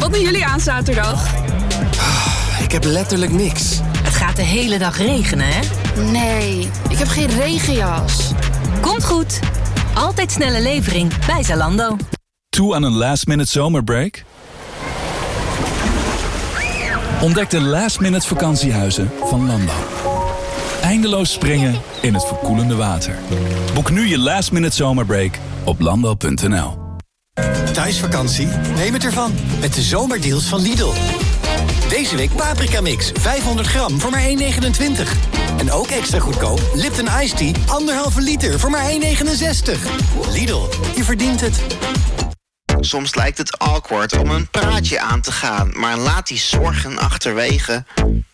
Wat doen jullie aan zaterdag? Ik heb letterlijk niks. Het gaat de hele dag regenen, hè? Nee, ik heb geen regenjas. Komt goed. Altijd snelle levering bij Zalando. Toe aan een last-minute zomerbreak? Ontdek de last-minute vakantiehuizen van Lando. Eindeloos springen in het verkoelende water. Boek nu je last-minute zomerbreak op lando.nl. Thuisvakantie? Neem het ervan. Met de zomerdeals van Lidl. Deze week Paprika Mix. 500 gram voor maar €1,29. En ook extra goedkoop Lipton Ice Tea. 1,5 liter voor maar €1,69. Lidl, je verdient het. Soms lijkt het awkward om een praatje aan te gaan, maar laat die zorgen achterwege.